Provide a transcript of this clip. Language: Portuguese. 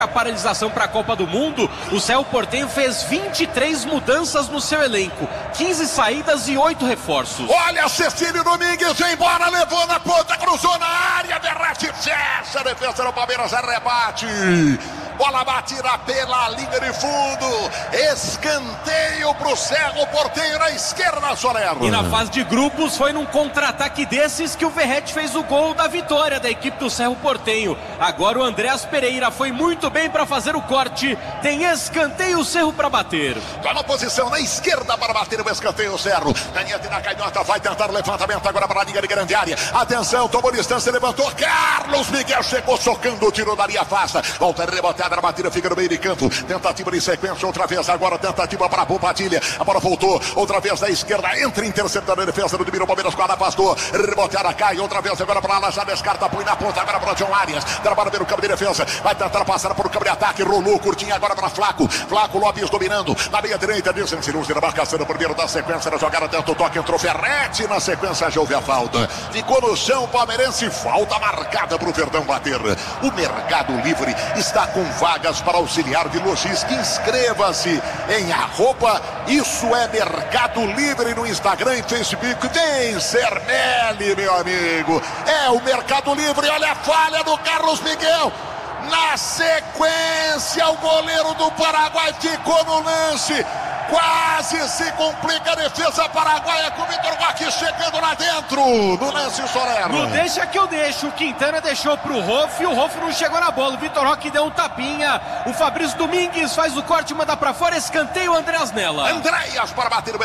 A paralisação para a Copa do Mundo, o Cerro Porteño fez 23 mudanças no seu elenco, 15 saídas e 8 reforços. Olha, Cecílio Domingues embora, levou na ponta, cruzou na área, derrete, fecha a defesa do Palmeiras, rebate. Bola batida pela linha de fundo, escanteio pro Cerro Porteño na esquerda, Soler. E na fase de grupos foi num contra-ataque desses que o Verratti fez o gol da vitória da equipe do Cerro Porteño. Agora o Andreas Pereira foi muito bem para fazer o corte, tem escanteio o Cerro para bater. Toma posição na esquerda para bater o escanteio o Cerro. Daniel na canhota vai tentar levantamento agora para a linha de grande área. Atenção, tomou distância, levantou. Carlos Miguel chegou socando o tiro da linha afasta. Volta reboteada, a batida fica no meio de campo. Tentativa de sequência, outra vez agora tentativa para a Bopadilha. A bola voltou, outra vez da esquerda, entra interceptando a defesa do Dimiro Palmeiras, quadra afastou. Reboteada cai, outra vez agora para lá, já descarta, põe na ponta agora para o John Arias. Trabalha pelo campo de defesa, vai tentar passar por o campo de ataque, rolou curtinho agora para Flaco. Flaco Lopes dominando na meia direita, dizem Cirúrgia na marcação no primeiro da sequência da jogada, tenta o toque, entrou Ferretti, na sequência já houve a falta. Ficou no chão palmeirense, falta marcada para o Verdão bater. O Mercado Livre está com vagas para auxiliar de logística. Inscreva-se em @Isso é Mercado Livre no Instagram e Facebook. Vem ser Meli, meu amigo. É o Mercado Livre, olha a falha do Carlos Miguel. Na sequência, o goleiro do Paraguai ficou no lance. Quase se complica a defesa paraguaia com o Vitor Roque chegando lá dentro. No lance, Soler. No deixa que eu deixo. O Quintana deixou pro Rolf e o Rolf não chegou na bola. O Vitor Roque deu um tapinha. O Fabrício Domingues faz o corte, manda pra fora. Escanteio, Andreas Nella. Andreas para bater o